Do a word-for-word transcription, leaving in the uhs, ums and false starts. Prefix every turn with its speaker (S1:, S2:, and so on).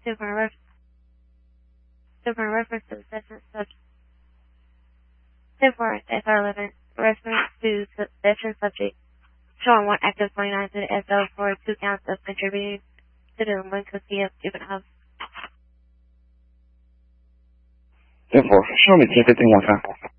S1: different, ref- different references, different subjects. Different S R eleven reference to different subjects, showing one active twenty-nine to the S O for two counts of contributing to the delinquency of juveniles.
S2: ten four, show me ten fifteen one time.